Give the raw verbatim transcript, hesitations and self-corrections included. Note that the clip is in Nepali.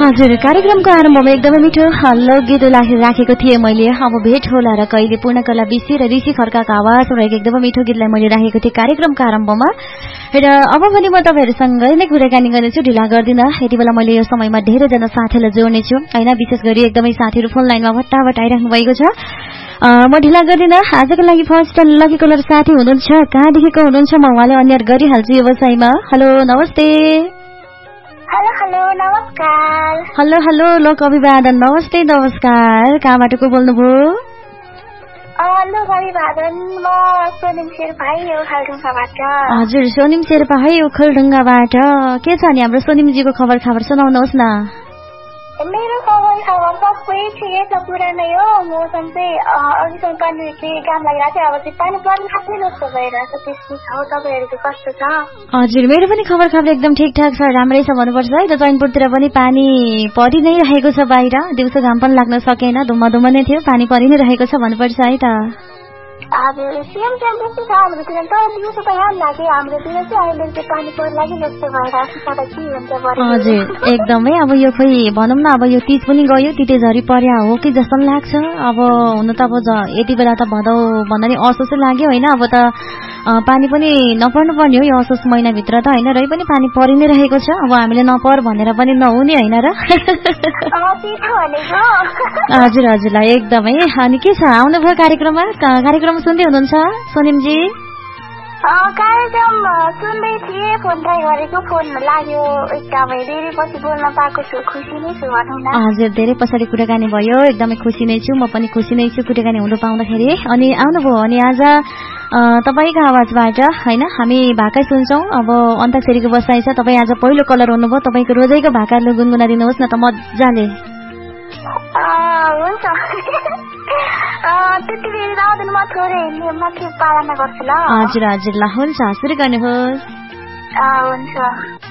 हजुर कार्यक्रमको आरम्भमा एकदमै मिठो लोकगीत राखेको थिएँ मैले। अब भेट होला र कहिले पूर्णकला विषय र ऋषि खड्काको आवाज रहेको एकदमै मिठो गीतलाई मैले राखेको थिएँ कार्यक्रमको आरम्भमा। र अब पनि म तपाईँहरूसँग नै कुराकानी गर्नेछु, ढिला गर्दिनँ। यति बेला मैले यो समयमा धेरैजना साथीलाई जोड्नेछु होइन, विशेष गरी एकदमै साथीहरू फोन लाइनमा भट्टाभट आइराख्नु भएको छ। म ढिला गर्दिनँ। आजको लागि फर्स्ट लकी कलर साथी हुनुहुन्छ, कहाँदेखिको हुनुहुन्छ म उहाँले अन्यर गरिहाल्छु व्यवसायमा। हेलो नमस्ते। हेलो हेलो नमस्कार। हेलो हेलो लोक अभिवादन। नमस्ते नमस्कार। कहाँबाट को बोल्नुभयो? लोक अभिवादन म सोनिम शेर्पा ओखलढुङ्गाबाट। हजुर सोनिम शेर्पा है ओखलढुङ्गाबाट। के छ नि हाम्रो सोनिमजीको खबर खबर सुनाउनुहोस् न। मेरो खबर खबर सबै ठिकै छ, पुरानै हो। मौसम चाहिँ अघिसम्म पानी चाहिँ काम लागिरहेको थियो, अब चाहिँ पानी पर्न थाल्यो जस्तो भइरहेको छ। त्यस्तो छ। तपाईँहरूको कस्तो छ? हजुर मेरो पनि खबर खबर एकदम ठिकठाक छ, राम्रै छ भन्नुपर्छ है। र चैनपुरतिर पनि पानी परि नै रहेको छ, बाहिर दिउँसो घाम पनि लाग्न सकेन, धुम्म धुम्म नै थियो, पानी परि नै रहेको छ भन्नुपर्छ है त। हजुर सेम सेम त्यस्तै छ हाम्रोतिर, तर दिउँसो त यहाँ लाग्यो, हाम्रोतिर चाहिँ अहिले चाहिँ पानी पर्न लाग्यो जस्तो भइरहेको छ। के हुन्छ हजुर एकदमै। अब यो खोइ भनौँ न, अब यो तिज पनि गयो, तिते झरी पर्या हो कि जस्तो लाग्छ। अब हुन त अब यति बेला त भदौ भन्दा नि असोसै लाग्यो होइन। अब त पानी पनि नपर्नु पर्ने हो यो असोज महिनाभित्र त होइन, रै पनि पानी परि नै रहेको छ। अब हामीले नपर भनेर पनि नहुने होइन र। हजुर हजुरलाई एकदमै। अनि के छ आउनुभयो कार्यक्रममा? कार्यक्रम सुन्दै हुनुहुन्छ सोनिमजी? कार्यक्रम सुन्दै थिएँ, फोन ट्राई गरेको, फोन लाग्यो एकदमै धेरै पछि बोल्न पाएको छु, खुसी नै छु भनौँ न। हजुर धेरै पछाडि कुराकानी भयो, एकदमै खुसी नै छु, म पनि खुसी नै छु कुराकानी हुनु पाउँदाखेरि। अनि आउनुभयो अनि आज तपाईँको आवाजबाट होइन हामी भाकै सुन्छौँ। अब अन्ताक्षरीको बसाइ छ, तपाईँ आज पहिलो कलर हुनुभयो, तपाईँको रोजाइको भाकाले गुनगुना दिनुहोस् न त मजाले। हुन्छ त्यति बेला आउँदैन, म थोरै माथि पालना गर्छु ल। हजुर हजुर ल हुन्छ सुरु गर्नुहोस्। हुन्छ।